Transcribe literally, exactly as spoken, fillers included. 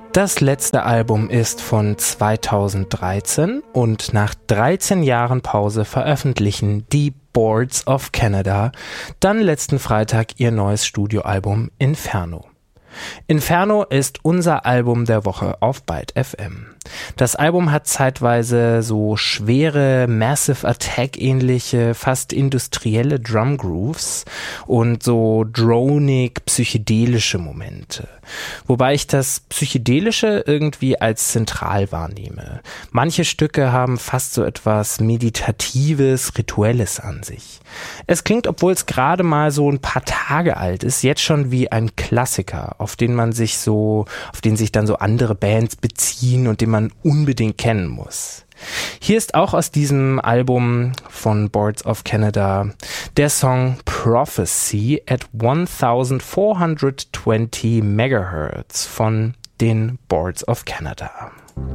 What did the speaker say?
Das letzte Album ist von zweitausenddreizehn und nach dreizehn Jahren Pause veröffentlichen die Boards of Canada dann letzten Freitag ihr neues Studioalbum Inferno. Inferno ist unser Album der Woche auf Byte F M. Das Album hat zeitweise so schwere Massive Attack-ähnliche, fast industrielle Drumgrooves und so dronig psychedelische Momente. Wobei ich das Psychedelische irgendwie als zentral wahrnehme. Manche Stücke haben fast so etwas Meditatives, Rituelles an sich. Es klingt, obwohl es gerade mal so ein paar Tage alt ist, jetzt schon wie ein Klassiker, auf den man sich so, auf den sich dann so andere Bands beziehen und den man unbedingt kennen muss. Hier ist auch aus diesem Album von Boards of Canada der Song Prophecy at fourteen twenty Megahertz von den Boards of Canada.